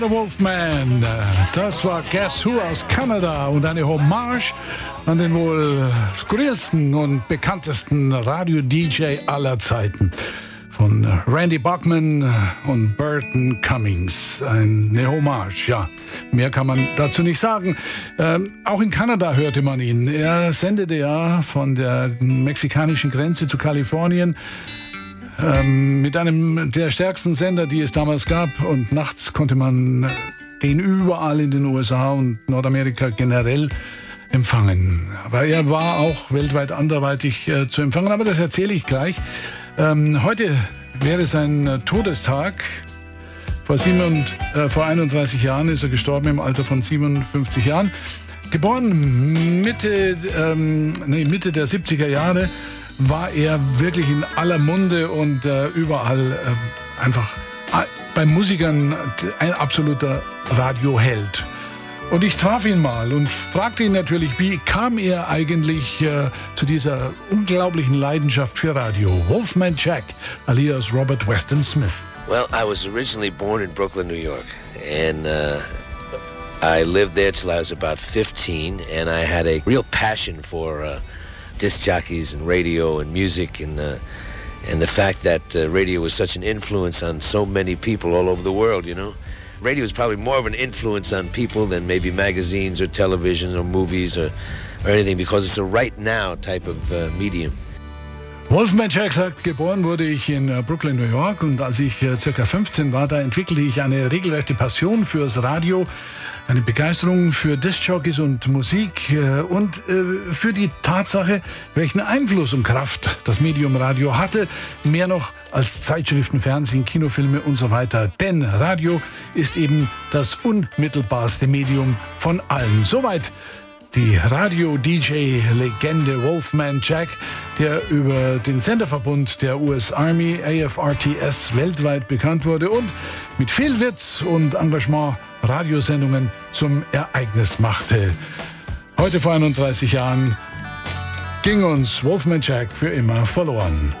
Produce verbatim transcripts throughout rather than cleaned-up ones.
The Wolfman, das war Guess Who aus Kanada und eine Hommage an den wohl skurrilsten und bekanntesten Radio-D J aller Zeiten. Von Randy Bachman und Burton Cummings. Eine Hommage, ja. Mehr kann man dazu nicht sagen. Ähm, auch in Kanada hörte man ihn. Er sendete ja von der mexikanischen Grenze zu Kalifornien ähm, mit einem der stärksten Sender, die es damals gab. Und nachts konnte man den überall in den U S A und Nordamerika generell empfangen. Aber er war auch weltweit anderweitig äh, zu empfangen. Aber das erzähle ich gleich. Ähm, heute wäre sein äh, Todestag. Vor, sieben, äh, vor einunddreißig Jahren ist er gestorben im Alter von siebenundfünfzig Jahren. Geboren Mitte, ähm, nee, Mitte der siebziger Jahre, war er wirklich in aller Munde und äh, überall äh, einfach äh, bei Musikern ein absoluter Radioheld. Und ich traf ihn mal und fragte ihn natürlich, wie kam er eigentlich äh, zu dieser unglaublichen Leidenschaft für Radio? Wolfman Jack, alias Robert Weston Smith. Well, I was originally born in Brooklyn, New York, and uh, I lived there till I was about fifteen, and I had a real passion for uh, disc jockeys and radio and music, and uh, and the fact that uh, radio was such an influence on so many people all over the world, you know. Radio is probably more of an influence on people than maybe magazines or television or movies or, or anything, because it's a right now type of uh, medium. Wolfman Jack sagt, geboren wurde ich in Brooklyn, New York, und als ich äh, circa fünfzehn war, da entwickelte ich eine regelrechte Passion fürs Radio, eine Begeisterung für Diskjockeys und Musik äh, und äh, für die Tatsache, welchen Einfluss und Kraft das Medium Radio hatte, mehr noch als Zeitschriften, Fernsehen, Kinofilme und so weiter. Denn Radio ist eben das unmittelbarste Medium von allen. Soweit die Radio-D J-Legende Wolfman Jack, der über den Senderverbund der U S Army, A F R T S, weltweit bekannt wurde und mit viel Witz und Engagement Radiosendungen zum Ereignis machte. Heute vor einunddreißig Jahren ging uns Wolfman Jack für immer verloren.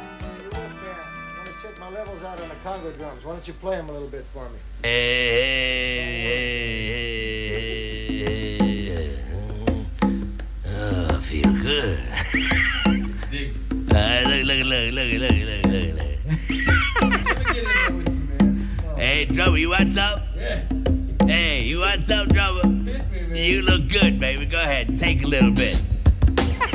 Hey, hey, hey, hey. Oh, I feel good. uh, look, look, look, look, look, look, look, look. Hey, drummer, you want some? Yeah. Hey, you want some, drummer? You look good, baby. Go ahead, take a little bit.